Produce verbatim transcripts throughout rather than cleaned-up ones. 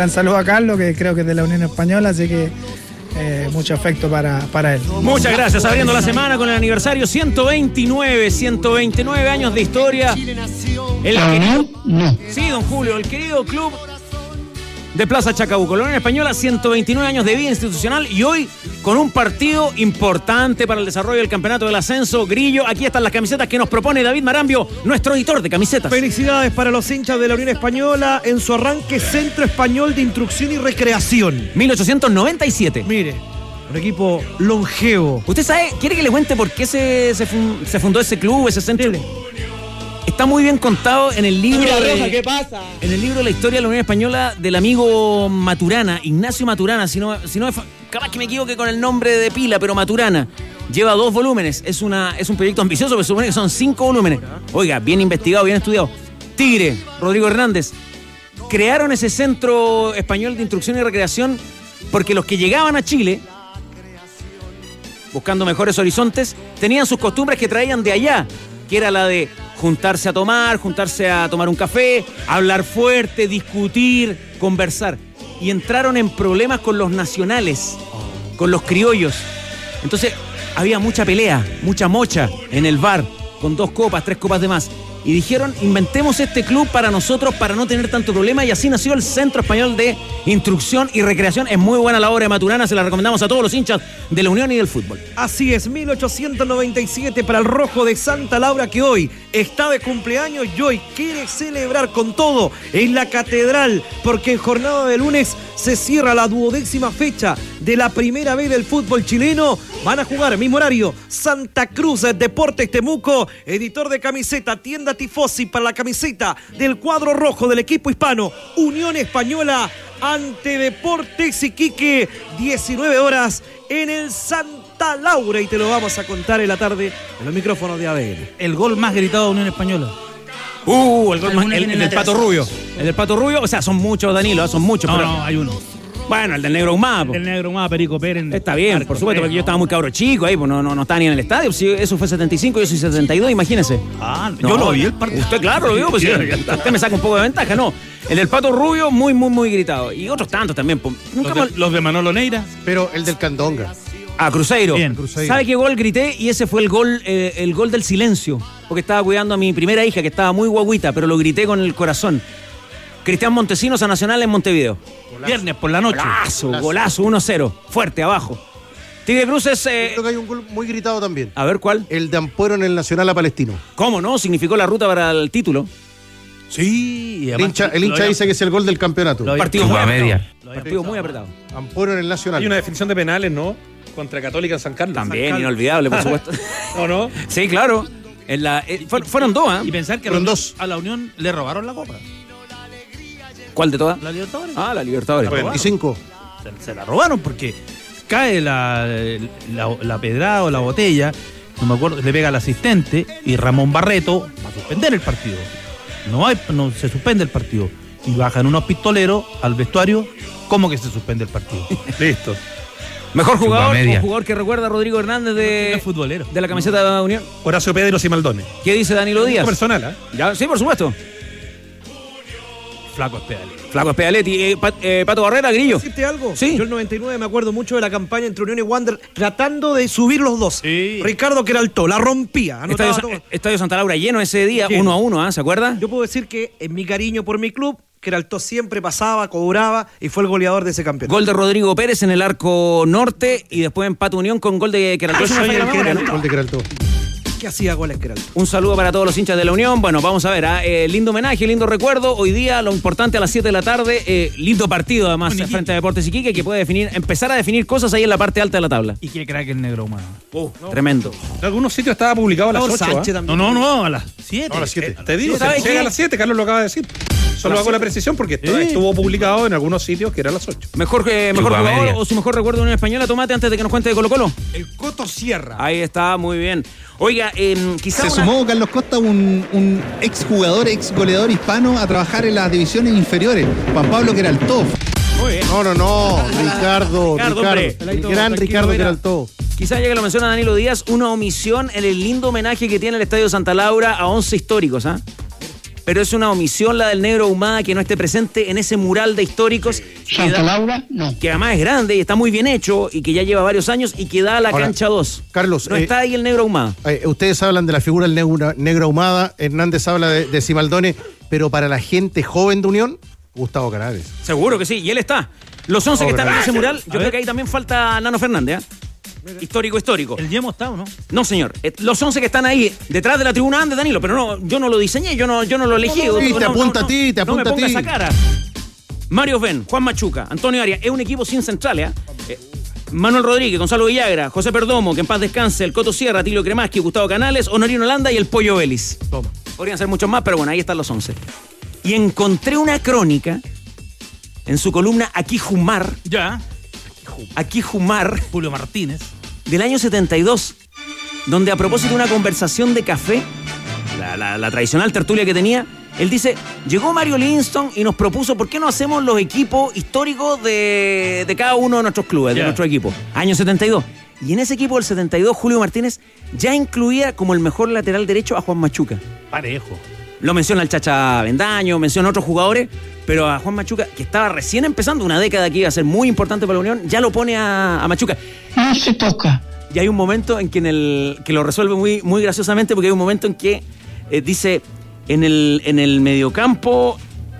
gran saludo a Carlos, que creo que es de la Unión Española, así que eh, mucho afecto para, para él. Muchas gracias, abriendo la semana con el aniversario ciento veintinueve, ciento veintinueve años de historia. El querido, No. sí, don Julio, el querido club de Plaza Chacabuco, la Unión Española, ciento veintinueve años de vida institucional y hoy con un partido importante para el desarrollo del campeonato del ascenso. Grillo, aquí están las camisetas que nos propone David Marambio, nuestro editor de camisetas. Felicidades para los hinchas de la Unión Española en su arranque Centro Español de Instrucción y Recreación. mil ochocientos noventa y siete. Mire, un equipo longevo. ¿Usted sabe, quiere que le cuente por qué se, se, fun, se fundó ese club, ese centro? Está muy bien contado en el libro Mira, de, Roja, ¿qué pasa? En el libro de la historia de la Unión Española del amigo Maturana, Ignacio Maturana, si no, si no capaz que me equivoque con el nombre de pila, pero Maturana. Lleva dos volúmenes, es, una, es un proyecto ambicioso, pero supone que son cinco volúmenes. Oiga, bien investigado, bien estudiado. Tigre, Rodrigo Hernández, crearon ese Centro Español de Instrucción y Recreación porque los que llegaban a Chile, buscando mejores horizontes, tenían sus costumbres que traían de allá, que era la de juntarse a tomar, juntarse a tomar un café, hablar fuerte, discutir, conversar. Y entraron en problemas con los nacionales, con los criollos. Entonces había mucha pelea, mucha mocha en el bar, con dos copas, tres copas de más. Y dijeron, inventemos este club para nosotros, para no tener tanto problema, y así nació el Centro Español de Instrucción y Recreación. Es muy buena la obra de Maturana, se la recomendamos a todos los hinchas de la Unión y del fútbol. Así es, mil ochocientos noventa y siete para el Rojo de Santa Laura, que hoy está de cumpleaños y hoy quiere celebrar con todo en la Catedral, porque en jornada de lunes se cierra la duodécima fecha de la primera vez del fútbol chileno. Van a jugar, mismo horario, Santa Cruz, Deportes Temuco, editor de camiseta, tienda Tifosi para la camiseta del cuadro rojo del equipo hispano, Unión Española ante Deportes Iquique, diecinueve horas en el Santa Laura, y te lo vamos a contar en la tarde en los micrófonos de A B N. El gol más gritado de Unión Española. Uh, el, gol más, el, Alguna el tiene del la Pato tercera. Rubio. El del Pato Rubio, o sea, son muchos, Danilo, son muchos. No, pero, no, hay uno. Bueno, el del Negro Ahumada. El negro más Perico Pérez. Está bien, por supuesto, porque yo estaba muy cabro chico ahí, pues no, no, no estaba ni en el estadio. Si eso fue setenta y cinco, yo soy setenta y dos, imagínese. Ah, No, yo lo vi el partido. Usted, claro, lo vio, pues sí, usted me saca un poco de ventaja, no. El del Pato Rubio, muy, muy, muy gritado. Y otros tantos también. Pues, nunca Los de, los de Manolo Neira. Pero el del Candonga. Ah, Cruzeiro. Bien. Cruzeiro. ¿Sabe qué gol grité? Y ese fue el gol, eh, el gol del silencio. Porque estaba cuidando a mi primera hija, que estaba muy guaguita, pero lo grité con el corazón. Cristian Montesinos a Nacional en Montevideo. Golazo. Viernes por la noche. Golazo, golazo, golazo uno cero. Fuerte, abajo. Tigre Cruces. Eh, Creo que hay un gol muy gritado también. a ver, ¿cuál? El de Ampuero en el Nacional a Palestino. ¿Cómo no? Significó la ruta para el título. Sí. Y El además, hincha, el lo hincha había- dice que es el gol del campeonato. Lo había- Partido muy Chupa apretado. media. Partido muy apretado. Ampuero en el Nacional. Hay una definición de penales, ¿no? Contra Católica en San Carlos. También, San Carlos. inolvidable, por supuesto. ¿O no? Sí, claro. En la, eh, fu- fueron dos, ¿ah? Y pensar que a la, Fueron Unión, dos. a la Unión le robaron la copa. ¿Cuál de todas? La Libertadores. Ah, la Libertadores. Bueno. veinticinco. Se, se la robaron porque cae la, la, la pedrada o la botella, no me acuerdo, le pega al asistente y Ramón Barreto va a suspender el partido. No hay, no se suspende el partido. Y bajan unos pistoleros al vestuario. ¿Cómo que se suspende el partido? Listo. Mejor jugador, media. un jugador que recuerda a Rodrigo Hernández de, Es futbolero. de la camiseta de la Unión. Horacio Pedros y Maldones. ¿Qué dice Danilo Díaz? Personal, ¿eh? Ya, sí, por supuesto. Flaco Espedal. Flaco Espedaletti. Eh, Pat- eh, Pato Barrera, Grillo. ¿Decirte algo? Sí. Yo el noventa y nueve me acuerdo mucho de la campaña entre Unión y Wander tratando de subir los dos. Sí. Ricardo Queraltó, la rompía. anotaba Estadio, todo. Sa- Estadio Santa Laura lleno ese día, Lleno. uno a uno, ¿ah? ¿Se acuerda? Yo puedo decir que en mi cariño por mi club, Queraltó siempre pasaba, cobraba y fue el goleador de ese campeonato. Gol de Rodrigo Pérez en el arco norte y después empate Unión con gol de Queraltó. Ah, Eso me soy falla el la memoria, ¿no? Queraltó. Gol de Queraltó. Que hacía goles Queraltó. Un saludo para todos los hinchas de la Unión. Bueno, vamos a ver, ¿ah? eh, lindo homenaje, lindo recuerdo. Hoy día lo importante a las siete de la tarde, eh, lindo partido además Con Iquique. frente a Deportes Iquique, que puede definir, empezar a definir cosas ahí en la parte alta de la tabla. Y qué crack el negro humano. Tremendo. En algunos sitios estaba publicado a las Raúl ocho. Sánchez ¿ah? también. No, no, no, a las siete. No, a las siete. Te digo, ¿Sabes se llega qué? a las siete, Carlos lo acaba de decir. Solo hago la precisión porque esto- Sí. estuvo publicado en algunos sitios que era a las ocho. Mejor, eh, mejor Chupa jugador media. o su mejor recuerdo de Unión Española, Tomate, antes de que nos cuente de Colo Colo. El Coto Sierra. Ahí está, muy bien. Oiga, eh, quizás Se sumó Carlos Costa, un, un exjugador, ex goleador hispano, a trabajar en las divisiones inferiores. Juan Pablo Queraltó. Muy bien. No, no, no. Ricardo, Ricardo, Ricardo. hombre. El gran Ricardo mira. Queraltó. Quizás ya que lo menciona Danilo Díaz, una omisión en el lindo homenaje que tiene el Estadio Santa Laura a once históricos, ¿ah? pero es una omisión la del Negro Ahumada que no esté presente en ese mural de históricos. Santa Laura, no. Que además es grande y está muy bien hecho y que ya lleva varios años y que da a la Ahora, cancha dos. Carlos, no eh, está ahí el Negro Ahumada. Eh, ustedes hablan de la figura del negro, negro Ahumada, Hernández habla de, de Simaldone, pero para la gente joven de Unión, Gustavo Canales. Seguro que sí, y él está. Los once Oh, que están en gracias. ese mural, yo ver. creo que ahí también falta Nano Fernández, ¿eh? Histórico, histórico. ¿El Yemo está o no? No, señor. Eh, Los once que están ahí, detrás de la tribuna antes, Danilo, pero no, yo no lo diseñé, yo no, yo no lo elegí. No, no, y te apunta a ti, te apunta no a me ponga ti. esa cara. Mario Ben, Juan Machuca, Antonio Arias, es un equipo sin centrales, ¿eh? Eh, Manuel Rodríguez, Gonzalo Villagra, José Perdomo, que en paz descanse, el Coto Sierra, Tilio Cremaski, Gustavo Canales, Honorino Landa y el Pollo Vélez. Toma. Podrían ser muchos más, pero bueno, ahí están los once. Y encontré una crónica en su columna Aquí Jumar, Ya. Aquí Jumar, Julio Martínez. del año setenta y dos, donde a propósito de una conversación de café, la, la, la tradicional tertulia que tenía, él dice, llegó Mario Livingston y nos propuso, ¿por qué no hacemos los equipos históricos de, de cada uno de nuestros clubes, Yeah. de nuestro equipo? Año setenta y dos. Y en ese equipo del setenta y dos, Julio Martínez ya incluía como el mejor lateral derecho a Juan Machuca. Parejo. Lo menciona el Chacha Bendaño, menciona otros jugadores, pero a Juan Machuca, que estaba recién empezando, una década que iba a ser muy importante para la Unión, ya lo pone a, a Machuca. No se toca. Y hay un momento en que, en el, que lo resuelve muy, muy graciosamente, porque hay un momento en que eh, dice, en el, en el mediocampo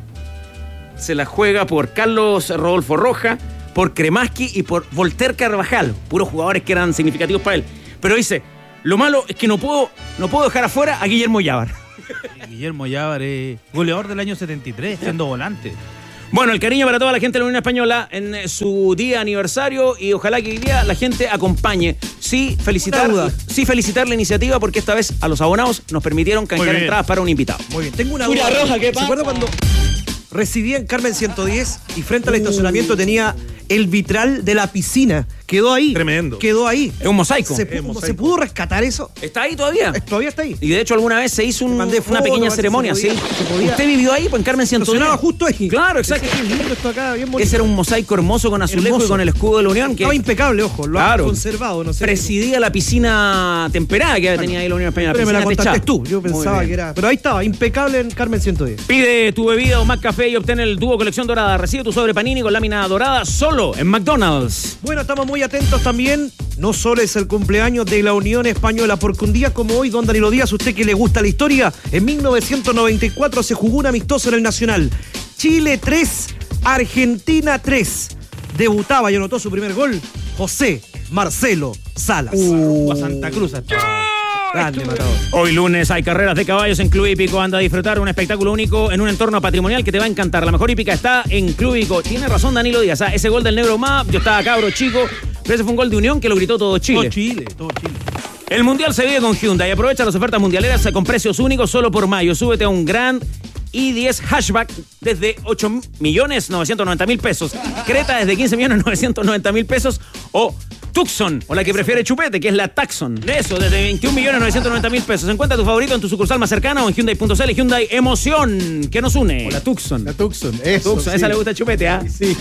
se la juega por Carlos Rodolfo Roja, por Cremaski y por Voltaire Carvajal, puros jugadores que eran significativos para él. Pero dice, lo malo es que no puedo, no puedo dejar afuera a Guillermo Llávar. Guillermo Llávar es goleador del año setenta y tres, siendo volante. Bueno, el cariño para toda la gente de la Unión Española en eh, su día aniversario y ojalá que hoy día la gente acompañe. Sí, felicitar, Una duda. sí, felicitar la iniciativa porque esta vez a los abonados nos permitieron canjear bien. entradas para un invitado. Muy bien, tengo una Mira, duda. Roja, ¿qué ¿Se pasa? acuerda cuando residía en Carmen ciento diez y frente al estacionamiento tenía el vitral de la piscina? Quedó ahí. Tremendo. Quedó ahí. Es un mosaico. ¿Se, Es pudo, mosaico. ¿se pudo rescatar eso? ¿Está ahí todavía? Eh, Todavía está ahí. Y de hecho alguna vez se hizo un- Te mandé una fotos, a pequeña ver si ceremonia, se podía- ¿sí? se podía. ¿Usted vivió ahí pues, en Carmen ciento diez? Estacionaba justo ahí. Claro, exacto. Qué lindo esto acá, bien bonito. Ese era un mosaico hermoso con azulejo Hermoso. y con el escudo de la Unión. Que Estaba impecable, ojo. Lo Claro. han conservado, no sé. presidía la piscina temperada que tenía ahí la Unión Española. Pero me la piscina contaste techada. tú. Yo Muy pensaba bien. que era. Pero ahí estaba, impecable en Carmen ciento diez. Pide tu bebida o más café y obtén el dúo colección dorada. Recibe tu sobre panini con lámina dorada solo en McDonald's. Bueno, estamos muy atentos también. No solo es el cumpleaños de la Unión Española, porque un día como hoy, don Danilo Díaz, usted que le gusta la historia, en mil novecientos noventa y cuatro se jugó un amistoso en el Nacional. Chile tres, Argentina tres. Debutaba y anotó su primer gol José Marcelo Salas. Uh, a Santa Cruz. hasta- Grande matador. Hoy lunes hay carreras de caballos en Club Hípico. Anda a disfrutar un espectáculo único en un entorno patrimonial que te va a encantar. La mejor hípica está en Club Hípico. Tiene razón Danilo Díaz. ¿Ah? Ese gol del Negro Ahumada, yo estaba cabro chico, pero ese fue un gol de Unión que lo gritó todo Chile. Todo Chile, todo Chile. El Mundial se vive con Hyundai. Aprovecha las ofertas mundialeras con precios únicos solo por mayo. Súbete a un Grand i diez Hatchback desde ocho millones novecientos noventa mil pesos. Creta desde quince millones novecientos noventa mil pesos. O Tucson, o la que prefiere Chupete, que es la Taxon. De eso, desde veintiún millones novecientos noventa mil pesos. Encuentra tu favorito en tu sucursal más cercana o en Hyundai punto c l. Hyundai Emoción, que nos une. O la Tucson. La Tucson, eso. Tucson, sí. esa le gusta a Chupete, ¿ah? Sí.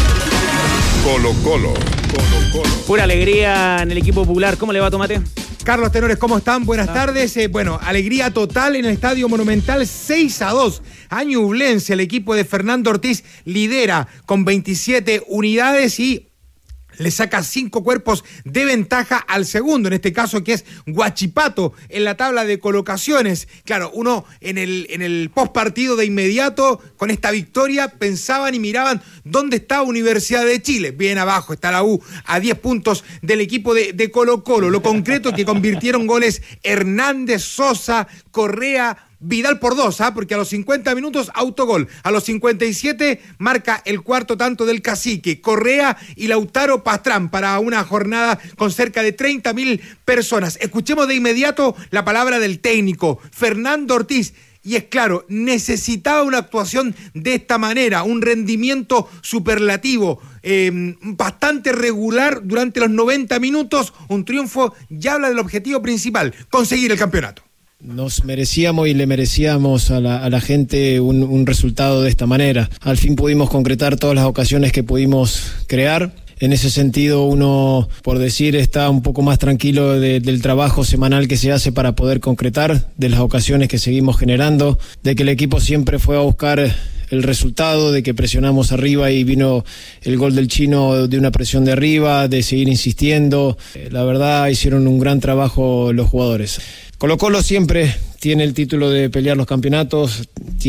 Colo Colo. Colo Colo. Pura alegría en el equipo popular. ¿Cómo le va, Tomate? Carlos Tenores, ¿cómo están? Buenas tardes. Eh, bueno, alegría total en el Estadio Monumental, seis a dos. A Ñublense, el equipo de Fernando Ortiz lidera con veintisiete unidades y le saca cinco cuerpos de ventaja al segundo, en este caso que es Huachipato, en la tabla de colocaciones. Claro, uno en el, en el postpartido de inmediato, con esta victoria, pensaban y miraban dónde está Universidad de Chile. Bien abajo está la U, a diez puntos del equipo de, de Colo Colo. Lo concreto es que convirtieron goles Hernández, Sosa, Correa, Vidal por dos, ¿ah? Porque a los cincuenta minutos autogol, a los cincuenta y siete marca el cuarto tanto del Cacique, Correa y Lautaro Pastrán para una jornada con cerca de treinta mil personas. Escuchemos de inmediato la palabra del técnico, Fernando Ortiz. Y es claro, necesitaba una actuación de esta manera, un rendimiento superlativo, eh, bastante regular durante los noventa minutos, un triunfo ya habla del objetivo principal, conseguir el campeonato. Nos merecíamos y le merecíamos a la, a la gente un, un resultado de esta manera. Al fin pudimos concretar todas las ocasiones que pudimos crear. En ese sentido, uno, por decir, está un poco más tranquilo de, del trabajo semanal que se hace para poder concretar, de las ocasiones que seguimos generando, de que el equipo siempre fue a buscar el resultado, de que presionamos arriba y vino el gol del Chino de una presión de arriba, de seguir insistiendo. La verdad, hicieron un gran trabajo los jugadores. Colo-Colo siempre tiene el título de pelear los campeonatos,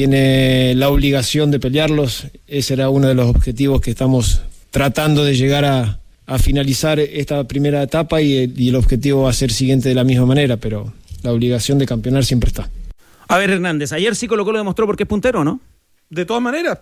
tiene la obligación de pelearlos. Ese era uno de los objetivos que estamos tratando de llegar a, a finalizar esta primera etapa, y el, y el objetivo va a ser siguiente de la misma manera, pero la obligación de campeonar siempre está. A ver, Hernández, ayer sí Colo-Colo demostró por qué es puntero, ¿no? De todas maneras,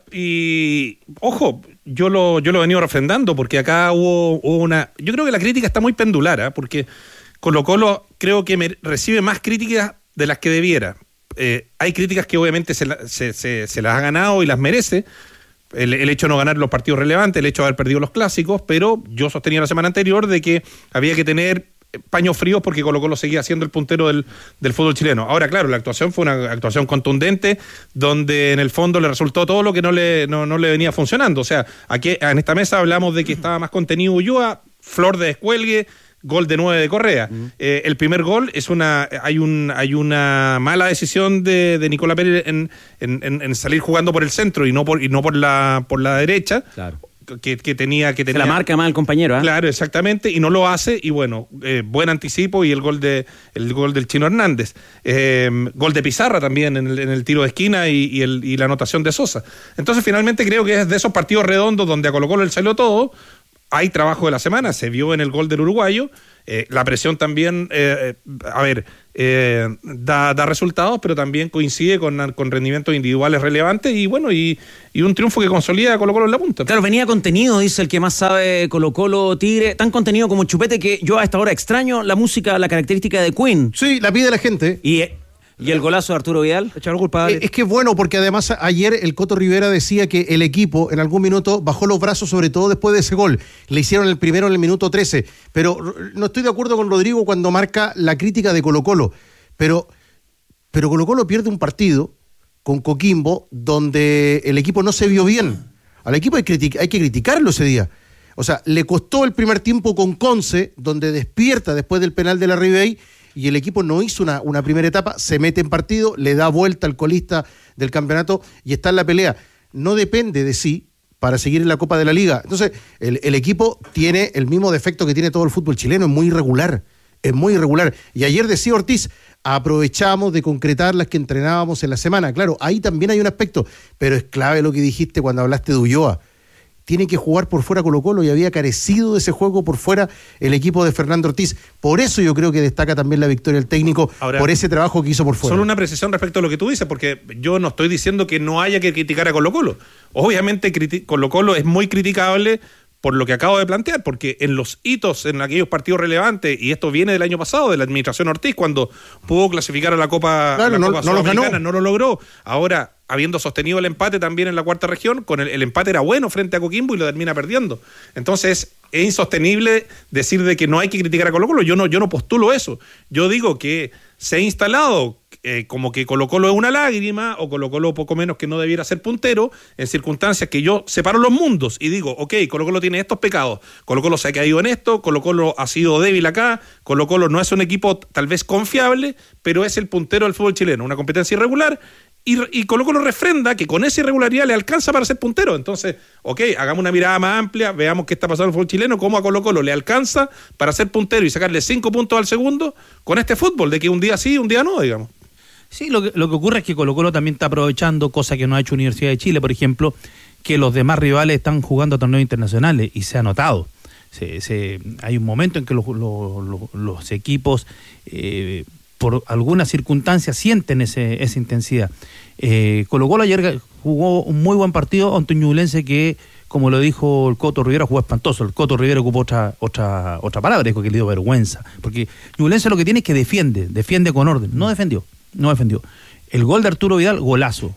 y ojo, yo lo, yo lo he venido refrendando, porque acá hubo, hubo una... Yo creo que la crítica está muy pendular, ¿eh? Porque Colo-Colo creo que me recibe más críticas de las que debiera. Eh, hay críticas que obviamente se, la, se, se, se las ha ganado y las merece, El, el hecho de no ganar los partidos relevantes, el hecho de haber perdido los clásicos, pero yo sostenía la semana anterior de que había que tener paños fríos porque Colo-Colo seguía siendo el puntero del, del fútbol chileno. Ahora, claro, la actuación fue una actuación contundente, donde en el fondo le resultó todo lo que no le, no, no le venía funcionando. O sea, aquí en esta mesa hablamos de que estaba más contenido Ulloa, flor de descuelgue, gol de nueve de Correa. Uh-huh. Eh, el primer gol es una hay un hay una mala decisión de, de Nicolás Pérez en, en, en salir jugando por el centro y no por y no por la por la derecha. Claro. Que, que tenía que tenía Se la marca mal el compañero, ¿eh? Claro, exactamente, y no lo hace, y bueno, eh, buen anticipo y el gol de el gol del Chino Hernández, eh, gol de Pizarra también en el, en el tiro de esquina y, y, el, y la anotación de Sosa. Entonces finalmente creo que es de esos partidos redondos donde a Colo-Colo le salió todo. Hay trabajo de la semana, se vio en el gol del uruguayo, eh, la presión también, eh, a ver, eh, da, da resultados, pero también coincide con, con rendimientos individuales relevantes y bueno, y, y un triunfo que consolida a Colo-Colo en la punta. Claro, venía contenido, dice el que más sabe Colo-Colo Tigre, tan contenido como Chupete que yo a esta hora extraño la música, la característica de Queen. Sí, la pide la gente. Y... ¿Y el golazo de Arturo Vidal? Echar culpa, dale. Es que es bueno, porque además ayer el Coto Rivera decía que el equipo en algún minuto bajó los brazos, sobre todo después de ese gol. Le hicieron el primero en el minuto trece. Pero no estoy de acuerdo con Rodrigo cuando marca la crítica de Colo-Colo. Pero, pero Colo-Colo pierde un partido con Coquimbo donde el equipo no se vio bien. Al equipo hay, critic- hay que criticarlo ese día. O sea, le costó el primer tiempo con Conce, donde despierta después del penal de la Ribey, y el equipo no hizo una, una primera etapa, se mete en partido, le da vuelta al colista del campeonato y está en la pelea. No depende de sí para seguir en la Copa de la Liga. Entonces, el, el equipo tiene el mismo defecto que tiene todo el fútbol chileno, es muy irregular, es muy irregular. Y ayer decía Ortiz, aprovechamos de concretar las que entrenábamos en la semana. Claro, ahí también hay un aspecto, pero es clave lo que dijiste cuando hablaste de Ulloa. Tiene que jugar por fuera Colo-Colo y había carecido de ese juego por fuera el equipo de Fernando Ortiz. Por eso yo creo que destaca también la victoria del técnico. Ahora, por ese trabajo que hizo por fuera. Solo una precisión respecto a lo que tú dices, porque yo no estoy diciendo que no haya que criticar a Colo-Colo. Obviamente criti- Colo-Colo es muy criticable por lo que acabo de plantear, porque en los hitos, en aquellos partidos relevantes, y esto viene del año pasado, de la administración Ortiz, cuando pudo clasificar a la Copa, claro, la no, Copa no Sudamericana, lo no lo logró. Ahora, habiendo sostenido el empate también en la cuarta región, con el, el empate era bueno frente a Coquimbo y lo termina perdiendo. Entonces, es insostenible decir de que no hay que criticar a Colo-Colo. Yo no, yo no postulo eso. Yo digo que se ha instalado eh, como que Colo-Colo es una lágrima, o Colo-Colo poco menos que no debiera ser puntero, en circunstancias que yo separo los mundos y digo, ok, Colo-Colo tiene estos pecados, Colo-Colo se ha caído en esto, Colo-Colo ha sido débil acá, Colo-Colo no es un equipo tal vez confiable, pero es el puntero del fútbol chileno, una competencia irregular. Y, y Colo-Colo refrenda que con esa irregularidad le alcanza para ser puntero. Entonces, ok, hagamos una mirada más amplia, veamos qué está pasando en el fútbol chileno, cómo a Colo-Colo le alcanza para ser puntero y sacarle cinco puntos al segundo con este fútbol, de que un día sí, un día no, digamos. Sí, lo que, lo que ocurre es que Colo-Colo también está aprovechando, cosa que no ha hecho Universidad de Chile, por ejemplo, que los demás rivales están jugando torneos internacionales y se ha notado. Se, se, hay un momento en que los, los, los, los equipos... Eh, por algunas circunstancias sienten ese, esa intensidad. Eh, Colo-Colo ayer jugó un muy buen partido ante un Ñublense que, como lo dijo el Coto Rivera, jugó espantoso. El Coto Rivera ocupó otra otra otra palabra, dijo que le dio vergüenza. Porque Ñublense lo que tiene es que defiende, defiende con orden. No defendió, no defendió. El gol de Arturo Vidal, golazo.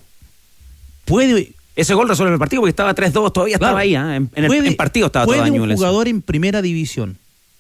Puede... Ese gol resuelve el partido porque estaba tres dos, todavía claro, estaba ahí, ¿eh? en, en, puede, el, en partido estaba todo Puede un un jugador en primera división...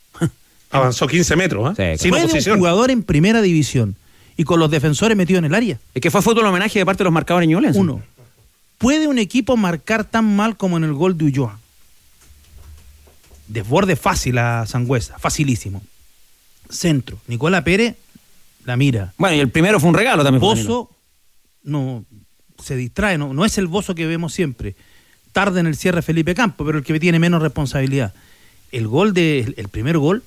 Avanzó quince metros, ¿eh? Sí, Sin oposición. Un jugador en primera división y con los defensores metidos en el área. Es que fue fútbol homenaje de parte de los marcadores ñublenses. Uno. ¿Puede un equipo marcar tan mal como en el gol de Ulloa? Desborde fácil a Sangüesa, facilísimo. Centro, Nicola Pérez la mira. Bueno, y el primero fue un regalo también. Bozo no se distrae, no, no es el Bozo que vemos siempre. Tarda en el cierre Felipe Campos, pero el que tiene menos responsabilidad. El gol de, el, el primer gol.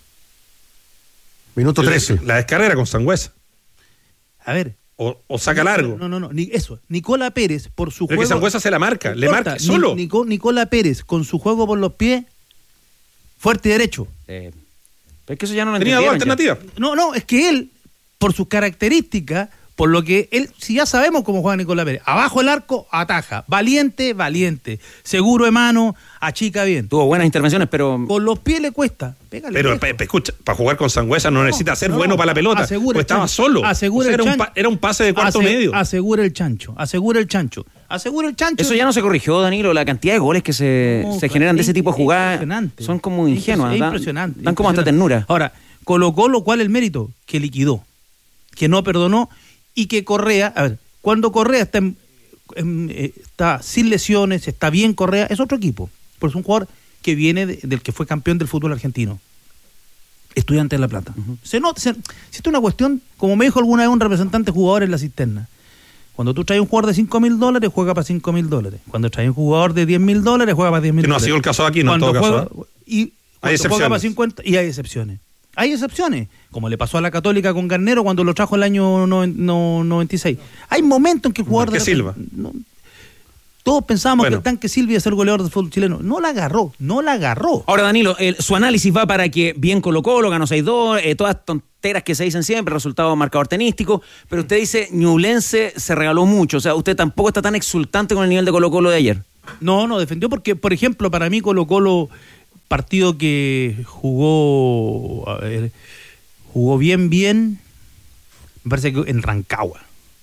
Minuto trece. La descarga era con Sangüesa. A ver. O, o saca largo. No, no, no, ni eso. Nicola Pérez, por su pero juego. Es que Sangüesa se la marca, le marca solo. Nico, Nicola Pérez, con su juego por los pies, fuerte y derecho. Eh, pero es que eso ya no lo tenía dos alternativas. No, no, es que él, por sus características, por lo que él, si ya sabemos cómo juega Nicola Pérez, abajo el arco, ataja. Valiente, valiente. Seguro de mano, achica bien. Tuvo buenas intervenciones, pero. Con los pies le cuesta. Pégale, pero pe, pe, escucha, para jugar con Sangüesa no, no necesita ser no, bueno para la pelota. Asegura pues estaba solo. Asegura o sea, el era, un pa, era un pase de cuarto ase, medio. Asegura el chancho. Asegura el chancho. Asegura el chancho. Eso ya no se corrigió, Danilo. La cantidad de goles que se, no, se generan de ese tipo de jugadas son como ingenuas. Es dan, impresionante. Dan como hasta ternura. Ahora, colocó lo cual el mérito, que liquidó, que no perdonó. Y que Correa, a ver, cuando Correa está, en, en, está sin lesiones, está bien Correa, es otro equipo. Porque es un jugador que viene de, del que fue campeón del fútbol argentino. Estudiante de La Plata. Uh-huh. Se nota, se, si esto es una cuestión, como me dijo alguna vez un representante jugador en la cisterna. Cuando tú traes un jugador de cinco mil dólares, juega para cinco mil dólares. Cuando traes un jugador de diez mil dólares, juega para diez mil dólares. Que no ha sido el caso aquí, no en todo juega, caso. ¿eh? Y hay excepciones. Juega para cincuenta, y hay excepciones. Hay excepciones, como le pasó a la Católica con Garnero cuando lo trajo el año noventa y seis. Hay momentos en que el jugador... ¿Qué de Silva? No, todos pensábamos bueno. que el Tanque Silva iba a ser goleador del fútbol chileno. No la agarró, no la agarró. Ahora, Danilo, el, su análisis va para que bien Colo-Colo, ganó seis dos, eh, todas tonteras que se dicen siempre, resultado marcador tenístico, pero usted dice, Ñublense se regaló mucho, o sea, usted tampoco está tan exultante con el nivel de Colo-Colo de ayer. No, no, defendió porque, por ejemplo, para mí Colo-Colo, partido que jugó... A ver, jugó bien, bien, me parece que en Rancagua.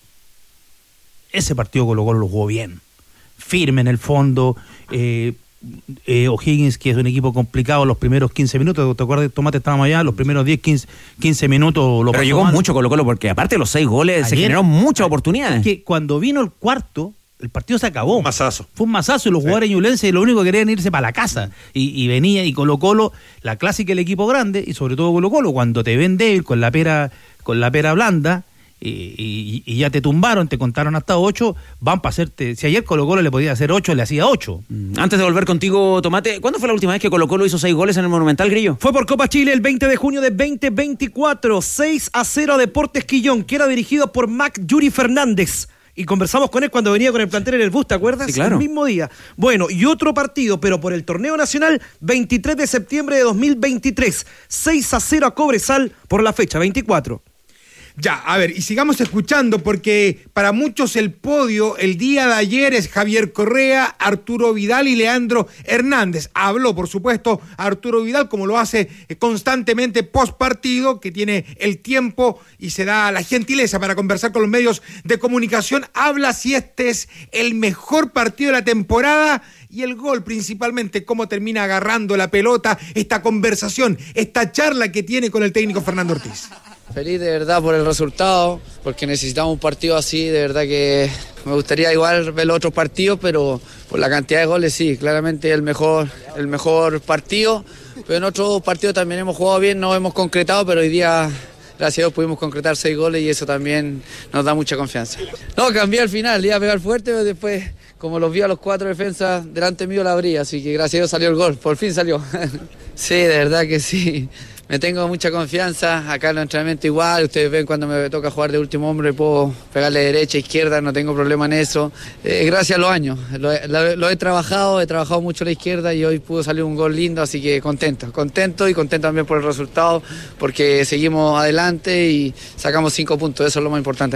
Ese partido Colo-Colo lo jugó bien. Firme en el fondo. Eh, eh, O'Higgins, que es un equipo complicado, los primeros quince minutos, ¿te acuerdas? Tomate, estábamos allá, los primeros diez, quince, quince minutos lo Pero llegó mal. Mucho Colo-Colo, porque aparte de los seis goles, ayer se generaron muchas oportunidades. Es que cuando vino el cuarto, el partido se acabó. Un mazazo. Fue un mazazo y los sí. jugadores ñublenses lo único que querían irse para la casa. Y, y venía y Colo-Colo, la clásica del equipo grande, y sobre todo Colo-Colo, cuando te ven débil con la pera, con la pera blanda, y, y, y ya te tumbaron, te contaron hasta ocho, van para hacerte. Si ayer Colo-Colo le podía hacer ocho, le hacía ocho. Antes de volver contigo, Tomate, ¿cuándo fue la última vez que Colo-Colo hizo seis goles en el Monumental, Grillo? Fue por Copa Chile el veinte de junio de veinte veinticuatro, seis a cero a Deportes Quillón, que era dirigido por Mac Yuri Fernández. Y conversamos con él cuando venía con el plantel en el bus, ¿te acuerdas? Sí, claro. El mismo día. Bueno, y otro partido, pero por el torneo nacional, veintitrés de septiembre de dos mil veintitrés. seis a cero a Cobresal por la fecha, veinticuatro. Ya, a ver, y sigamos escuchando porque para muchos el podio el día de ayer es Javier Correa, Arturo Vidal y Leandro Hernández. Habló, por supuesto, Arturo Vidal, como lo hace constantemente post partido, que tiene el tiempo y se da la gentileza para conversar con los medios de comunicación. Habla si este es el mejor partido de la temporada y el gol principalmente, cómo termina agarrando la pelota, esta conversación, esta charla que tiene con el técnico Fernando Ortiz. Feliz de verdad por el resultado, porque necesitamos un partido así, de verdad que me gustaría igual ver los otros partidos, pero por la cantidad de goles sí, claramente el mejor, el mejor partido, pero en otros partidos también hemos jugado bien, no hemos concretado, pero hoy día, gracias a Dios, pudimos concretar seis goles y eso también nos da mucha confianza. No, cambié al final, iba a pegar fuerte, pero después, como los vi a los cuatro defensas delante mío, la abrí, así que gracias a Dios salió el gol, por fin salió. Sí, de verdad que sí. Me tengo mucha confianza, acá en el entrenamiento igual, ustedes ven cuando me toca jugar de último hombre, puedo pegarle derecha, izquierda, no tengo problema en eso. Eh, gracias a los años, lo, lo, lo he trabajado, he trabajado mucho a la izquierda y hoy pudo salir un gol lindo, así que contento, contento y contento también por el resultado, porque seguimos adelante y sacamos cinco puntos, eso es lo más importante.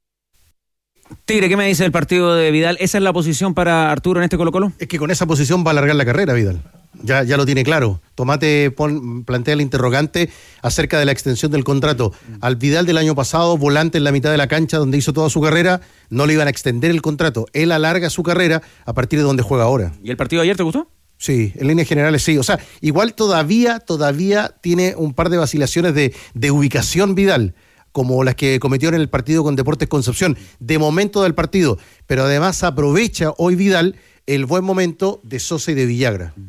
Tigre, ¿qué me dice del partido de Vidal? ¿Esa es la posición para Arturo en este Colo-Colo? Es que con esa posición va a alargar la carrera, Vidal. Ya, ya lo tiene claro. Tomate pon, plantea el interrogante acerca de la extensión del contrato. Al Vidal del año pasado, volante en la mitad de la cancha donde hizo toda su carrera, no le iban a extender el contrato. Él alarga su carrera a partir de donde juega ahora. ¿Y el partido de ayer te gustó? Sí, en líneas generales sí. O sea, igual todavía, todavía tiene un par de vacilaciones de, de ubicación Vidal, como las que cometió en el partido con Deportes Concepción, de momento del partido. Pero además aprovecha hoy Vidal el buen momento de Sosa y de Villagra. Uh-huh.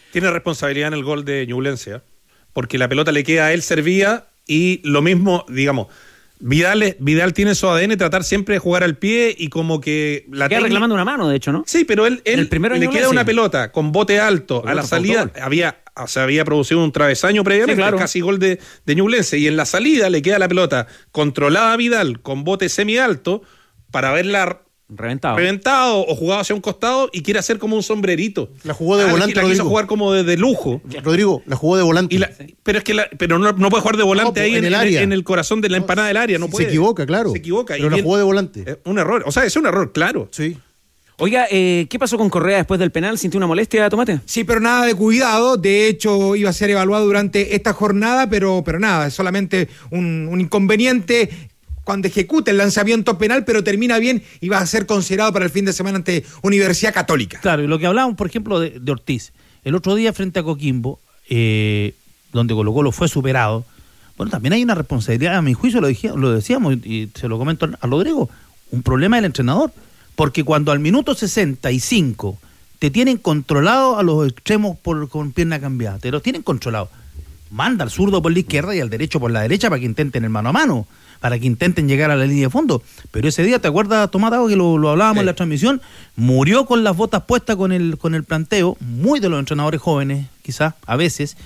Tiene responsabilidad en el gol de Ñublense, porque la pelota le queda a él servida y lo mismo, digamos, Vidal, Vidal tiene su A D N tratar siempre de jugar al pie y como que la queda reclamando una mano, de hecho, ¿no? Sí, pero él, él el primero le Ñublense. queda una pelota con bote alto Pero a la otro salida. autogol. Había, se había producido un travesaño previamente, Sí, claro. casi gol de, de Ñublense. Y en la salida le queda la pelota controlada a Vidal con bote semi alto para verla Reventado. reventado o jugado hacia un costado y quiere hacer como un sombrerito. La jugó de Ah, volante, la quiso Rodrigo. jugar como de, de lujo. Rodrigo, la jugó de volante. Y la- pero es que la- pero no, no puede jugar de volante No, pues, ahí en, en el en- área. en el corazón de la empanada del área. No se puede. equivoca, claro. Se equivoca. Pero y la bien- jugó de volante. eh, un error. O sea, es un error, claro. Sí. Oiga, eh, ¿qué pasó con Correa después del penal? ¿Sintió una molestia, Tomate? Sí, pero nada de cuidado. De hecho, iba a ser evaluado durante esta jornada, pero, pero nada, es solamente un, un inconveniente cuando ejecuta el lanzamiento penal, pero termina bien y va a ser considerado para el fin de semana ante Universidad Católica. Claro, y lo que hablábamos, por ejemplo, de, de Ortiz. El otro día frente a Coquimbo, eh, donde Colo Colo fue superado, bueno, también hay una responsabilidad, a mi juicio lo, dije, lo decíamos y se lo comento a Rodrigo, un problema del entrenador. Porque cuando al minuto sesenta y cinco te tienen controlado a los extremos por, con pierna cambiada, te los tienen controlados, manda al zurdo por la izquierda y al derecho por la derecha para que intenten el mano a mano, para que intenten llegar a la línea de fondo. Pero ese día, ¿te acuerdas, Tomás Dago, que lo, lo hablábamos Sí. en la transmisión? Murió con las botas puestas con el, con el planteo, muy de los entrenadores jóvenes, quizás, a veces.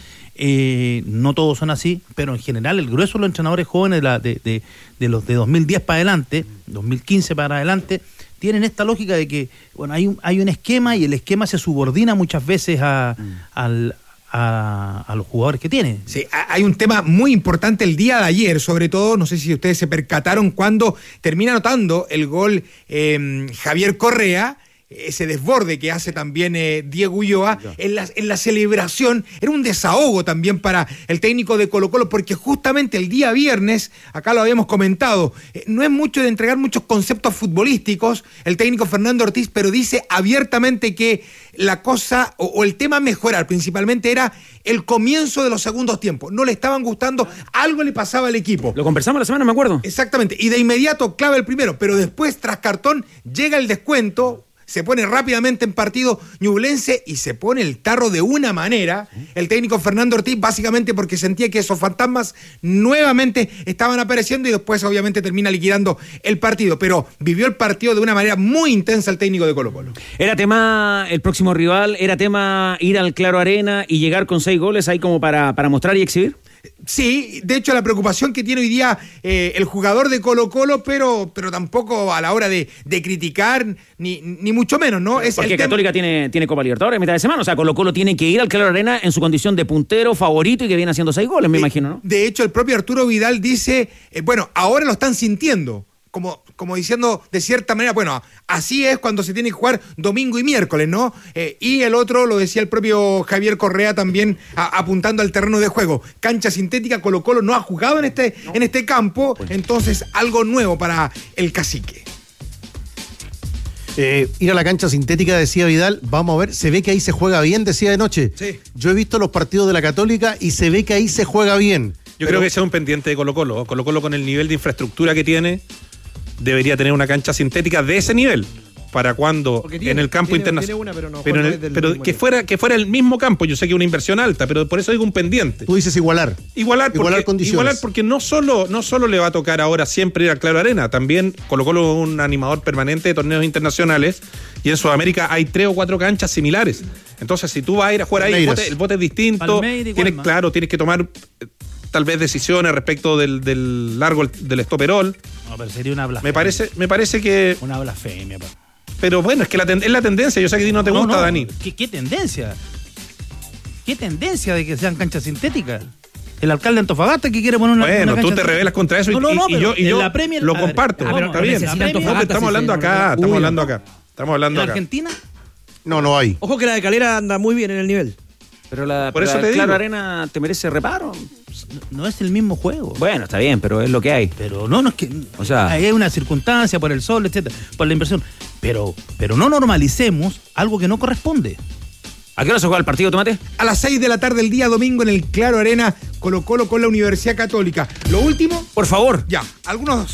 Eh, no todos son así, pero en general el grueso de los entrenadores jóvenes de, la, de, de, de los de dos mil diez para adelante, dos mil quince para adelante, tienen esta lógica de que, bueno, hay un, hay un esquema y el esquema se subordina muchas veces a, Mm. al, a, a los jugadores que tiene. Sí, ha- hay un tema muy importante el día de ayer, sobre todo, no sé si ustedes se percataron cuando termina anotando el gol eh, Javier Correa, ese desborde que hace también eh, Diego Ulloa, en la, en la celebración, era un desahogo también para el técnico de Colo Colo, porque justamente el día viernes, acá lo habíamos comentado, eh, no es mucho de entregar muchos conceptos futbolísticos, el técnico Fernando Ortiz, pero dice abiertamente que la cosa, o, o el tema a mejorar principalmente era el comienzo de los segundos tiempos, no le estaban gustando, algo le pasaba al equipo. Lo conversamos la semana, me acuerdo. Exactamente, y de inmediato clave el primero, pero después tras cartón llega el descuento, se pone rápidamente en partido Ñublense y se pone el tarro de una manera, el técnico Fernando Ortiz, básicamente porque sentía que esos fantasmas nuevamente estaban apareciendo y después obviamente termina liquidando el partido, pero vivió el partido de una manera muy intensa el técnico de Colo Colo. Era tema el próximo rival, era tema ir al Claro Arena y llegar con seis goles ahí como para, para mostrar y exhibir. Sí, de hecho la preocupación que tiene hoy día eh, el jugador de Colo Colo, pero, pero tampoco a la hora de, de criticar, ni, ni mucho menos, ¿no? Es Porque el tema- Católica tiene, tiene Copa Libertadores a mitad de semana, o sea, Colo Colo tiene que ir al Claro Arena en su condición de puntero, favorito y que viene haciendo seis goles, me de, imagino, ¿no? De hecho, el propio Arturo Vidal dice, eh, bueno, ahora lo están sintiendo. Como, como diciendo de cierta manera, bueno, así es cuando se tiene que jugar domingo y miércoles, ¿no? Eh, y el otro, lo decía el propio Javier Correa también, a, apuntando al terreno de juego. Cancha sintética, Colo Colo no ha jugado en este, no. en este campo, entonces algo nuevo para el cacique. Eh, ir a la cancha sintética, decía Vidal, vamos a ver, se ve que ahí se juega bien, decía de noche. Sí. Yo he visto los partidos de la Católica y se ve que ahí se juega bien. Yo Pero- creo que ese es un pendiente de Colo Colo. Colo Colo con el nivel de infraestructura que tiene, debería tener una cancha sintética de ese nivel para cuando tiene, en el campo tiene- internacional. tiene una, pero no pero juega en el- desde el pero mismo que nivel. fuera que fuera el mismo campo. Yo sé que es una inversión alta, pero por eso digo un pendiente. Tú dices igualar. Igualar, porque, Igualar condiciones. igualar porque no solo, no solo le va a tocar ahora siempre ir al Claro Arena, también Colo Colo es un animador permanente de torneos internacionales y en Sudamérica hay tres o cuatro canchas similares. Entonces, si tú vas a ir a jugar ahí, el Palmeiras. bote, el bote es distinto. Palmeiras y Tienes, Guaymas. claro, tienes que tomar eh, tal vez decisiones respecto del, del largo del estoperol. No, pero sería una blasfemia. Me parece, me parece que. Una blasfemia, pa. Pero bueno, es que la ten- es la tendencia. Yo sé que a ti no te No, gusta, no, Dani. ¿Qué, qué tendencia? ¿Qué tendencia de que sean canchas sintéticas? El alcalde de Antofagasta que quiere poner una, Bueno, una cancha tú te rebelas contra eso y, No, no, no, y- y pero yo, y en yo la Premier- lo a ver, comparto. a ver, está no bien. necesita No, Antofagasta, estamos sí, hablando señor. acá, estamos Uy, hablando no. acá. Estamos hablando ¿En acá. Argentina? No, no hay. Ojo que la de Calera anda muy bien en el nivel. Pero la, Por pero eso la te Claro digo. Arena te merece reparo. No es el mismo juego. Bueno, está bien, pero es lo que hay. Pero no, no es que. O sea- hay una circunstancia por el sol, etcétera, por la inversión. Pero, pero no normalicemos algo que no corresponde. ¿A qué hora se juega el partido, Tomate? A las seis de la tarde el día domingo en el Claro Arena, Colo Colo con la Universidad Católica. Lo último, Por favor. ya, algunos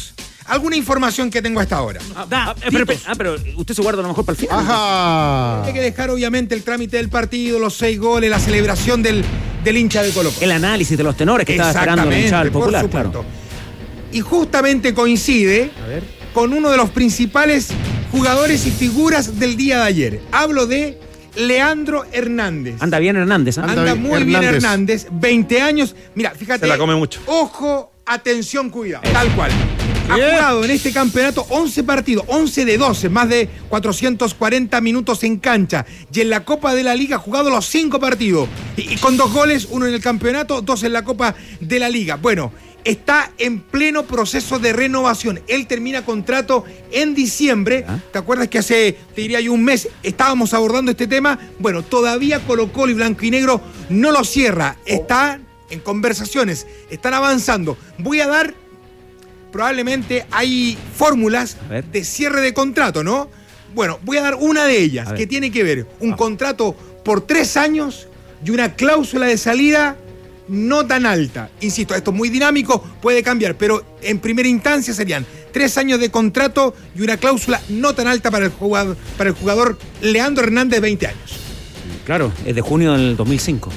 alguna información que tengo hasta ahora. Ah, ah, pero, ah, pero usted se guarda a lo mejor para el final. Ajá. Hay que dejar obviamente el trámite del partido, los seis goles, la celebración del, del hincha de Colo-Colo. El análisis de los tenores que estaba esperando el hincha del Popular. Por supuesto. Claro. Y justamente coincide con uno de los principales jugadores y figuras del día de ayer. Hablo de Leandro Hernández. Anda bien Hernández. ¿eh? Anda, Anda muy Hernández. bien Hernández. veinte años. Mira, fíjate. Se la come mucho. Ojo, atención, cuidado. Eh. Tal cual. Ha jugado en este campeonato once partidos, once de doce, más de cuatrocientos cuarenta minutos en cancha. Y en la Copa de la Liga ha jugado los cinco partidos. Y, y con dos goles, uno en el campeonato, dos en la Copa de la Liga. Bueno, está en pleno proceso de renovación. Él termina contrato en diciembre. ¿Ah? ¿Te acuerdas que hace, te diría yo, un mes estábamos abordando este tema? Bueno, todavía Colo-Colo y Blanco y Negro no lo cierra. Está en conversaciones, están avanzando. Voy a dar... Probablemente hay fórmulas de cierre de contrato, ¿no? Bueno, voy a dar una de ellas, que tiene que ver un ah. contrato por tres años y una cláusula de salida no tan alta. Insisto, esto es muy dinámico, puede cambiar, pero en primera instancia serían tres años de contrato y una cláusula no tan alta para el jugador, para el jugador Leandro Hernández, veinte años. Claro, es de junio del dos mil cinco.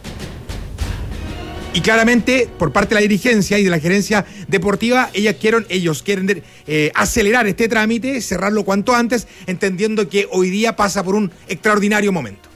Y claramente, por parte de la dirigencia y de la gerencia deportiva, ellas quieren, ellos quieren eh, acelerar este trámite, cerrarlo cuanto antes, entendiendo que hoy día pasa por un extraordinario momento.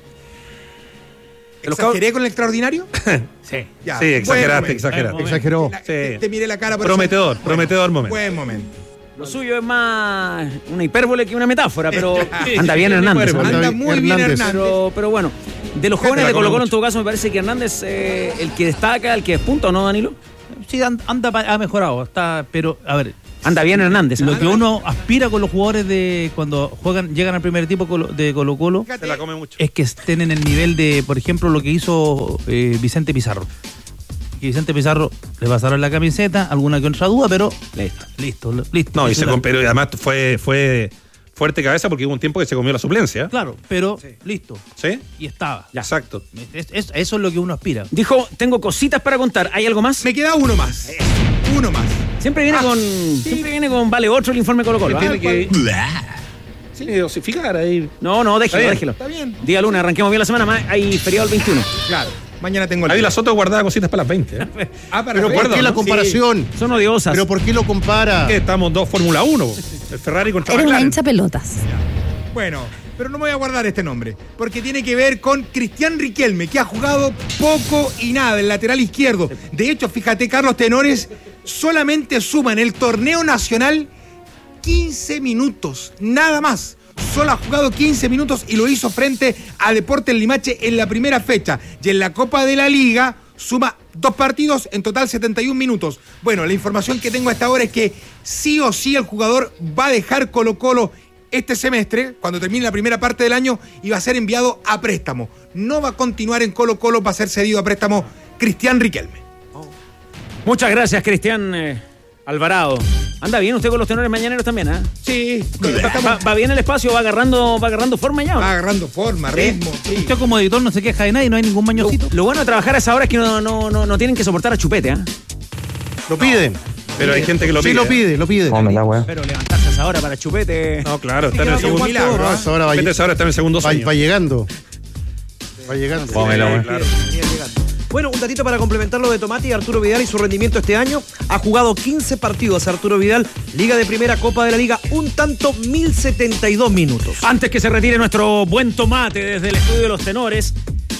¿Exageré con el extraordinario? Sí, ya, sí, exageraste, exageraste. Exageró. La, te, te miré la cara. Por prometedor, eso. prometedor bueno, momento. Buen momento. Lo suyo es más una hipérbole que una metáfora, pero sí, anda bien Hernández. Anda, anda muy Hernández. bien Hernández. Pero, pero bueno, de los jóvenes de Colo-Colo en todo caso me parece que Hernández eh, el que destaca, el que despunta, ¿o no, Danilo? Sí, anda, ha mejorado, está, pero a ver, anda bien Hernández. Lo que uno aspira con los jugadores de cuando juegan, llegan al primer equipo de Colo-Colo, se la come mucho. Es que estén en el nivel de, por ejemplo, lo que hizo eh, Vicente Pizarro. Y Vicente Pizarro le pasaron la camiseta, alguna que otra duda, pero listo, listo, listo. No, y se pero además fue, fue fuerte cabeza porque hubo un tiempo que se comió la suplencia. Claro, pero sí. listo. ¿Sí? Y estaba. Ya. Exacto. Es, es, eso es lo que uno aspira. Dijo, tengo cositas para contar. ¿Hay algo más? Me queda uno más. Eh. Uno más. Siempre viene ah, con. Sí. Siempre viene con vale otro el informe Colo-Colo. Tiene que. Sí, dosificar ahí. No, no, déjelo, Está déjelo. Está bien. Día lunes, arranquemos bien la semana, más hay feriado el veintiuno. Claro. Mañana tengo el. Ahí la Soto guardaba cositas para las veinte. ¿eh? ah, para pero ¿por qué ¿no? la comparación? Sí. Son odiosas. ¿Pero por qué lo compara? Que estamos dos Fórmula uno. El Ferrari contra Era McLaren. una hincha pelotas. Bueno, pero no me voy a guardar este nombre, porque tiene que ver con Cristian Riquelme, que ha jugado poco y nada, el lateral izquierdo. De hecho, fíjate, Carlos Tenores solamente suma en el torneo nacional quince minutos, nada más. Solo ha jugado quince minutos y lo hizo frente a Deportes Limache en la primera fecha. Y en la Copa de la Liga suma dos partidos, en total setenta y un minutos. Bueno, la información que tengo hasta ahora es que sí o sí el jugador va a dejar Colo-Colo este semestre, cuando termine la primera parte del año, y va a ser enviado a préstamo. No va a continuar en Colo-Colo, va a ser cedido a préstamo Cristian Riquelme. Oh. Muchas gracias, Cristian eh, Alvarado. Anda bien usted con los tenores mañaneros también, ¿eh? Sí. ¿Va, va bien el espacio? ¿Va agarrando, va agarrando forma ya? ¿O no? Va agarrando forma, ritmo. Sí. Usted como editor no se queja de nadie, no hay ningún mañosito. Lo, lo bueno de trabajar a esa hora es que no, no, no, no tienen que soportar a Chupete, ¿eh? Lo piden. Pero hay gente que lo pide. Sí, lo pide, lo pide. No, la pero levantarse a esa hora para Chupete. No, claro, está en el segundo. Milagro, no, esa hora va, Chupete esa hora está en el segundo sueño. Va, va llegando. Va llegando. Sí, sí, claro. Bueno, un datito para complementar lo de Tomati, Arturo Vidal y su rendimiento este año. Ha jugado quince partidos Arturo Vidal, Liga de Primera, Copa de la Liga, un tanto, mil setenta y dos minutos. Antes que se retire nuestro buen Tomate desde el estudio de los tenores,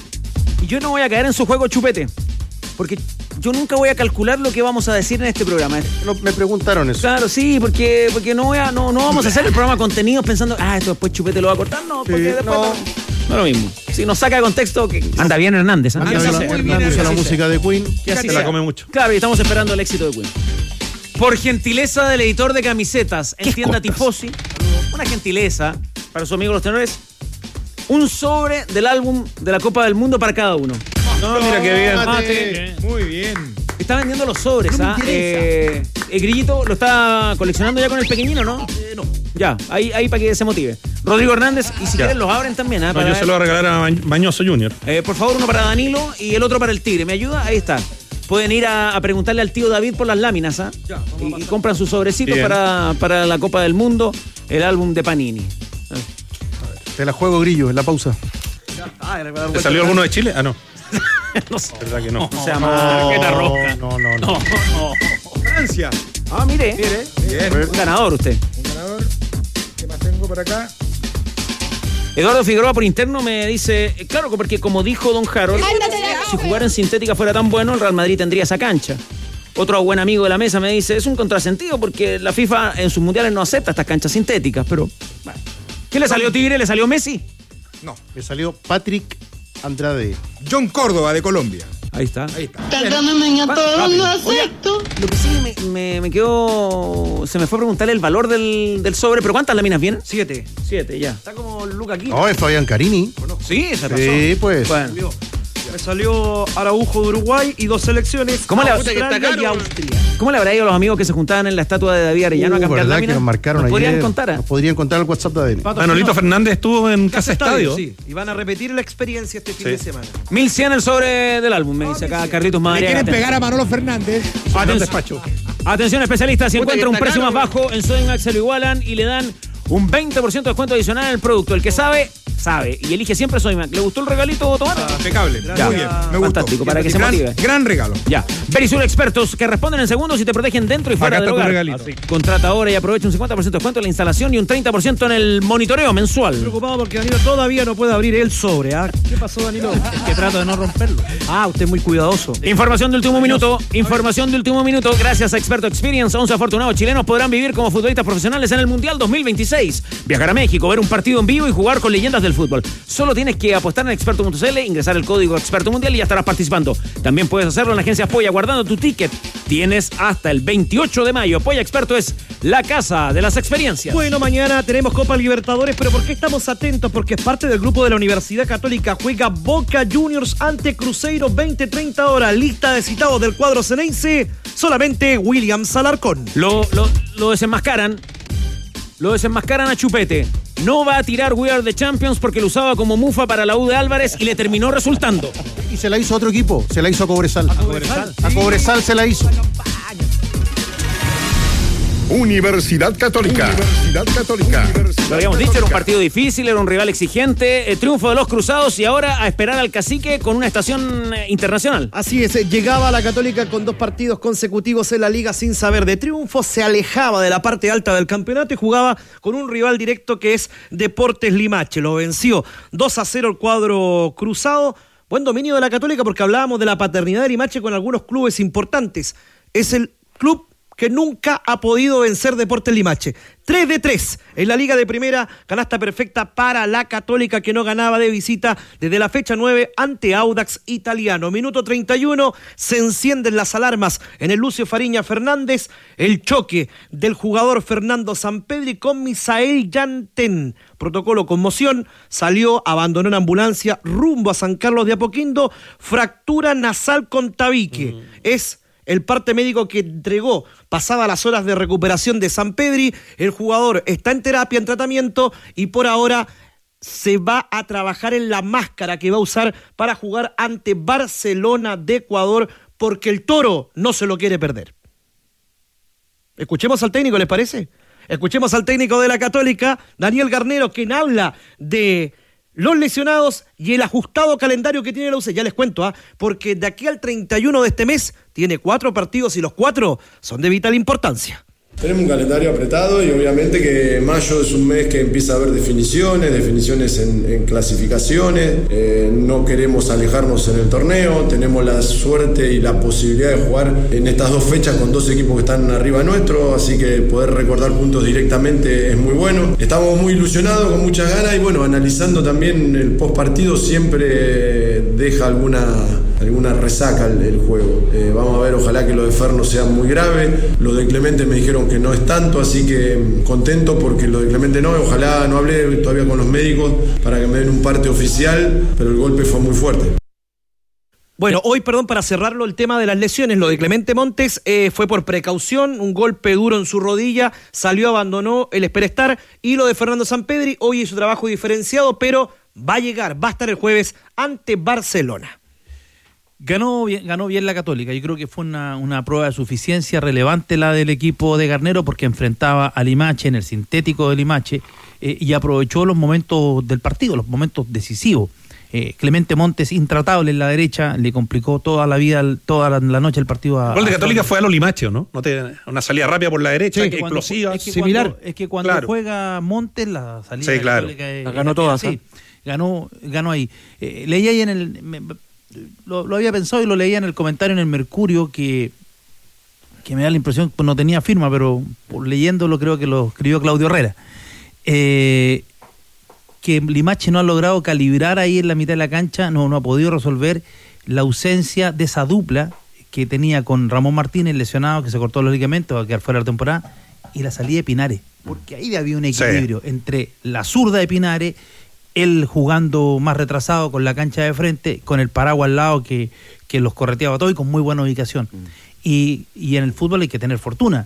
y yo no voy a caer en su juego Chupete, porque yo nunca voy a calcular lo que vamos a decir en este programa. No, me preguntaron eso. Claro, sí, porque, porque no, voy a, no, no vamos a hacer el programa contenidos pensando, ah, esto después Chupete lo va a cortar. No, porque sí, después no. no, no es lo mismo. Si nos saca de contexto, que anda bien Hernández. Anda bien Hernández a la música de Queen. Que así se la come mucho. Claro, y estamos esperando el éxito de Queen. Por gentileza del editor de camisetas, en tienda Tifosi, una gentileza para sus amigos los tenores, un sobre del álbum de la Copa del Mundo para cada uno. No, no, mira qué bien. Mate. Muy bien. Está vendiendo los sobres, ¿ah? No eh, el Grillito lo está coleccionando ya con el pequeñino, ¿no? Eh, no. Ya, ahí, ahí para que se motive. Rodrigo Hernández, y si quieren los abren también, ¿ah? No, yo se lo voy a regalar a Bañoso Junior. Eh, por favor, uno para Danilo y el otro para el Tigre. ¿Me ayuda? Ahí está. pueden ir a, a preguntarle al tío David por las láminas, ¿ah? Ya, y, y compran sus sobrecitos Bien. para, para la Copa del Mundo, el álbum de Panini. Te la juego, Grillo, en la pausa. Ah, le voy a dar ¿Te vuelta. salió alguno de Chile? Ah, no. No sé. ¿Verdad que no? O sea, más tarjeta roja. No, no, no. No, no. Francia. Ah, mire. Mire, bien. Un ganador usted. Un ganador. ¿Qué más tengo por acá? Eduardo Figueroa por interno me dice, eh, claro, porque como dijo don Harold, si jugar en sintética fuera tan bueno, el Real Madrid tendría esa cancha. Otro buen amigo de la mesa me dice, es un contrasentido porque la FIFA en sus mundiales no acepta estas canchas sintéticas, pero... Bueno. ¿Qué le salió Tigre? ¿Le salió Messi? No. Me salió Patrick Andrade. John Córdoba, de Colombia. Ahí está. Ahí está. Perdóname a todos, Rápido. no acepto. Lo que sí me, me, me quedó... Se me fue a preguntarle el valor del, del sobre, pero ¿cuántas láminas vienen? Siete. Siete, ya. Está como Luca aquí. No, es Fabián Carini. Sí, esa razón. Sí, pues. Bueno. Me salió Araujo de Uruguay y dos selecciones. ¿Cómo le- Australia y Austria. ¿Cómo le habrá ido a los amigos que se juntaban en la estatua de David Arellano Uh, a cambiar ¿verdad láminas? que nos marcaron ¿Nos podrían ayer? contar? ¿eh? Nos podrían contar el WhatsApp de A D N. Manolito Fernández estuvo en Casa Estadio. Sí, y van a repetir la experiencia este fin Sí. de semana. mil cien el sobre del álbum, me dice acá Carlitos Le Madariaga. quieren pegar a Manolo Fernández. Atención, atención especialistas, si encuentra un precio más bajo, en Sodimac se lo igualan y le dan un veinte por ciento de descuento adicional en el producto. El que sabe, sabe. Y elige siempre Sodimac. ¿Le gustó el regalito, Tomás? Impecable. Ya. Muy bien. Me gustó. Fantástico, para que se gran, motive. Gran regalo. Ya. Verisur Expertos que responden en segundos y te protegen dentro y fuera Acá del está tu hogar. regalito. Así. Contrata ahora y aprovecha un cincuenta por ciento de descuento en la instalación y un treinta por ciento en el monitoreo mensual. Preocupado porque Danilo todavía no puede abrir el sobre. ¿Ah? ¿Qué pasó, Danilo? Es que trato de no romperlo. Ah, usted es muy cuidadoso. Información de último minuto, información de último minuto. Gracias a Experto Experience, once afortunados chilenos podrán vivir como futbolistas profesionales en el Mundial dos mil veintiséis. Viajar a México, ver un partido en vivo y jugar con leyendas del fútbol. Solo tienes que apostar en experto punto c l, ingresar el código Experto Mundial y ya estarás participando. También puedes hacerlo en la agencia Polla guardando tu ticket. Tienes hasta el veintiocho de mayo. Polla Experto es la casa de las experiencias. Bueno, mañana tenemos Copa Libertadores, pero ¿por qué estamos atentos? Porque es parte del grupo de la Universidad Católica. Juega Boca Juniors ante Cruzeiro, veinte treinta horas. Lista de citados del cuadro ceneice, solamente William Alarcón. Lo, lo, lo desenmascaran. Lo desenmascaran a Chupete. No va a tirar We Are the Champions porque lo usaba como mufa para la U de Álvarez y le terminó resultando. Y se la hizo a otro equipo. Se la hizo a Cobresal. A Cobresal. A Cobresal se la hizo. Universidad Católica. Universidad Católica. Lo habíamos dicho, era un partido difícil, era un rival exigente. El triunfo de los Cruzados y ahora a esperar al Cacique con una estación eh, internacional. Así es, llegaba a la Católica con dos partidos consecutivos en la liga sin saber de triunfo, se alejaba de la parte alta del campeonato y jugaba con un rival directo que es Deportes Limache. Lo venció dos a cero el cuadro cruzado. Buen dominio de la Católica porque hablábamos de la paternidad de Limache con algunos clubes importantes. Es el club que nunca ha podido vencer Deportes Limache. tres de tres en la Liga de Primera, canasta perfecta para la Católica que no ganaba de visita desde la fecha nueve ante Audax Italiano. Minuto treinta y uno, se encienden las alarmas en el Lucio Fariña Fernández, el choque del jugador Fernando Sampedri con Misael Yantén. Protocolo conmoción, salió, abandonó en ambulancia rumbo a San Carlos de Apoquindo, fractura nasal con tabique. Mm. Es el parte médico que entregó, pasaba las horas de recuperación de Sampedri, el jugador está en terapia, en tratamiento y por ahora se va a trabajar en la máscara que va a usar para jugar ante Barcelona de Ecuador porque el Toro no se lo quiere perder. Escuchemos al técnico, ¿les parece? Escuchemos al técnico de la Católica, Daniel Garnero, quien habla de los lesionados y el ajustado calendario que tiene la U C. Ya les cuento, ¿ah? Porque de aquí al treinta y uno de este mes tiene cuatro partidos y los cuatro son de vital importancia. Tenemos un calendario apretado y obviamente que mayo es un mes que empieza a haber definiciones, definiciones en, en clasificaciones, eh, no queremos alejarnos en el torneo, tenemos la suerte y la posibilidad de jugar en estas dos fechas con dos equipos que están arriba nuestro, así que poder recordar puntos directamente es muy bueno. Estamos muy ilusionados, con muchas ganas y bueno, analizando también el post partido siempre deja alguna, alguna resaca el, el juego. Eh, vamos a ver, ojalá que lo de Fer no sea muy grave, lo de Clemente me dijeron que no es tanto, así que contento porque lo de Clemente no, ojalá no hablé todavía con los médicos para que me den un parte oficial, pero el golpe fue muy fuerte. Bueno, hoy, perdón, para cerrarlo, el tema de las lesiones, lo de Clemente Montes eh, fue por precaución, un golpe duro en su rodilla, salió, abandonó el Esperestar, y lo de Fernando Sampedri, hoy hizo trabajo diferenciado, pero va a llegar, va a estar el jueves ante Barcelona. Ganó bien, ganó bien la Católica. Yo creo que fue una, una prueba de suficiencia relevante la del equipo de Garnero, porque enfrentaba a Limache en el sintético de Limache eh, y aprovechó los momentos del partido, los momentos decisivos. Eh, Clemente Montes, intratable en la derecha, le complicó toda la vida, toda la, la noche el partido a... El gol de a Católica fue a los Limache, ¿no? no te, una salida rápida por la derecha, Sí, que cuando- explosiva. es que similar. Cuando, es que cuando Claro. juega Montes, la salida Sí, de claro. Católica es- Las ganó es- todas, sí, ¿eh? ganó, ganó ahí. Eh, leía ahí en el... me- lo, lo había pensado y lo leía en el comentario en el Mercurio, que, que me da la impresión, pues no tenía firma, pero por leyéndolo creo que lo escribió Claudio Herrera. Eh, que Limache no ha logrado calibrar ahí en la mitad de la cancha, no, no ha podido resolver la ausencia de esa dupla que tenía con Ramón Martínez, lesionado, que se cortó los ligamentos, va a quedar fuera de la temporada, y la salida de Pinares, porque ahí había un equilibrio Sí. entre la zurda de Pinares, él jugando más retrasado con la cancha de frente, con el paraguas al lado que, que los correteaba todo y con muy buena ubicación. Y, y en el fútbol hay que tener fortuna,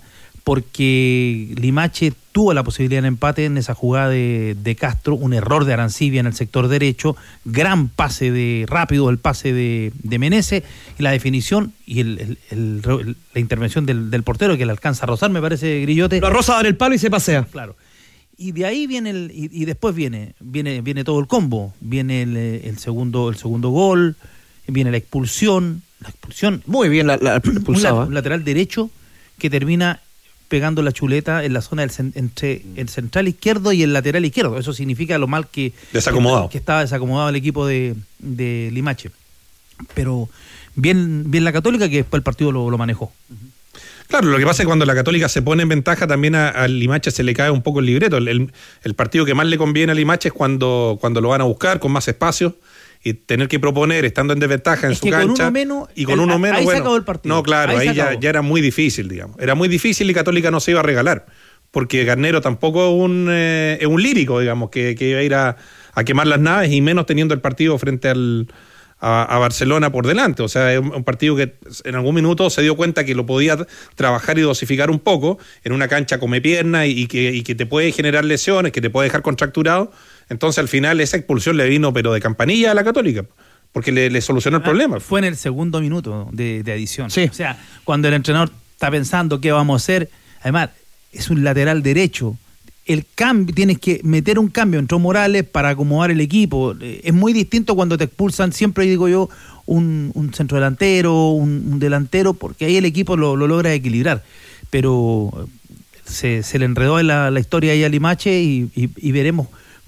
porque Limache tuvo la posibilidad de empate en esa jugada de, de Castro, un error de Arancibia en el sector derecho, gran pase de rápido, el pase de, de Menezes, y la definición y el, el- el- el- la intervención del, del portero que le alcanza a rozar, me parece, Grillote. Lo roza en el palo y se pasea. Claro. Y de ahí viene el, y, y después viene, viene, viene todo el combo, viene el, eh, el segundo, el segundo gol, viene la expulsión, la expulsión. Muy bien la, la Un, expulsaba. la- un lateral derecho que termina pegando la chuleta en la zona del cen- entre el central izquierdo y el lateral izquierdo. Eso significa lo mal que, Desacomodado. que, que estaba desacomodado el equipo de, de Limache. Pero bien, bien la Católica, que después el partido lo, lo manejó. Claro, lo que pasa es que cuando la Católica se pone en ventaja, también a- al Limache se le cae un poco el libreto. El, el- el partido que más le conviene a Limache es cuando, cuando lo van a buscar con más espacio y tener que proponer estando en desventaja en Es su que con cancha. uno menos, y con el- uno menos, ahí se bueno, acabó el partido. no, claro, Ahí ahí, se ya, acabó. ya era muy difícil, digamos. Era muy difícil y Católica no se iba a regalar, porque Garnero tampoco es un, eh, es un lírico, digamos, que, que iba a ir a, a quemar las naves y menos teniendo el partido frente al a, a Barcelona por delante. O sea, es un, un partido que en algún minuto se dio cuenta que lo podía trabajar y dosificar un poco en una cancha come pierna y, y que, y que te puede generar lesiones, que te puede dejar contracturado. Entonces al final esa expulsión le vino pero de campanilla a la Católica, porque le, le solucionó el Ah, problema. Fue en el segundo minuto de, de adición. O sea, cuando el entrenador está pensando qué vamos a hacer, además es un lateral derecho. El cambio, tienes que meter un cambio, entró Morales para acomodar el equipo. Eh, Es muy distinto cuando te expulsan, siempre digo yo, un, un centrodelantero, un, un delantero, porque ahí el equipo lo, lo logra equilibrar. Pero se, se le enredó en la, la historia ahí a Limache y, y, y veremos